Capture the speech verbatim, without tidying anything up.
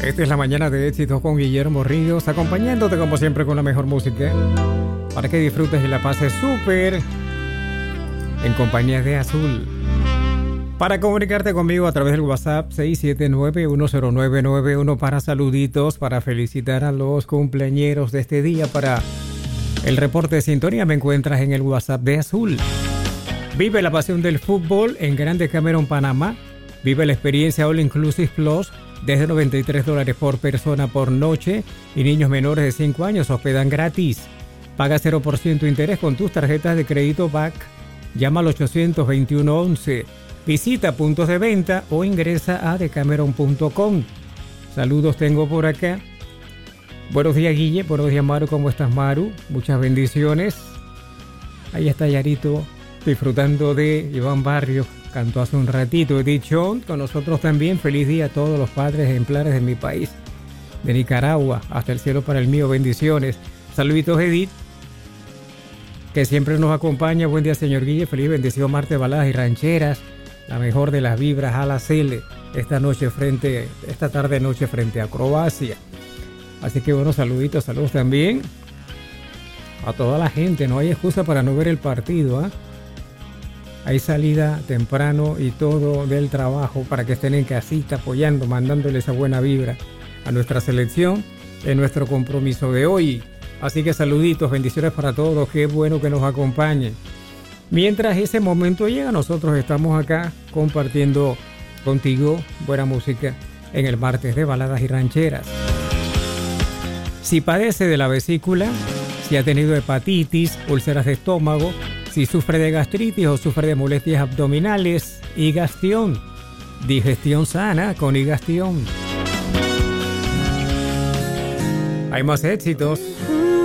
Esta es la mañana de éxitos con Guillermo Ríos, acompañándote como siempre con la mejor música, para que disfrutes y la pases súper en compañía de Azul. Para comunicarte conmigo a través del WhatsApp seis siete nueve, uno cero nueve nueve uno para saluditos, para felicitar a los cumpleañeros de este día. Para el reporte de sintonía me encuentras en el WhatsApp de Azul. Vive la pasión del fútbol en Grande Cameron, Panamá. Vive la experiencia All Inclusive Plus desde noventa y tres dólares por persona por noche, y niños menores de cinco años hospedan gratis. Paga cero por ciento interés con tus tarjetas de crédito B A C. Llama al ochocientos veintiuno once. Visita puntos de venta o ingresa a decameron punto com. Saludos tengo por acá. Buenos días, Guille. Buenos días, Maru. ¿Cómo estás, Maru? Muchas bendiciones. Ahí está Yarito disfrutando de Iván Barrios. Cantó hace un ratito. He dicho con nosotros también. Feliz día a todos los padres ejemplares de mi país, de Nicaragua hasta el cielo para el mío. Bendiciones. Saluditos, Edith, que siempre nos acompaña. Buen día, señor Guille. Feliz bendición, Marte, baladas y rancheras. La mejor de las vibras a la Cele esta noche frente, esta tarde noche frente a Croacia. Así que bueno, saluditos, saludos también a toda la gente. No hay excusa para no ver el partido, ¿eh? Hay salida temprano y todo del trabajo para que estén en casita apoyando, mandándole esa buena vibra a nuestra selección en nuestro compromiso de hoy. Así que saluditos, bendiciones para todos. Qué bueno que nos acompañen. Mientras ese momento llega, nosotros estamos acá compartiendo contigo buena música en el martes de baladas y rancheras. Si padece de la vesícula, si ha tenido hepatitis, úlceras de estómago, si sufre de gastritis o sufre de molestias abdominales, Higastión, digestión sana con Higastión. Hay más éxitos.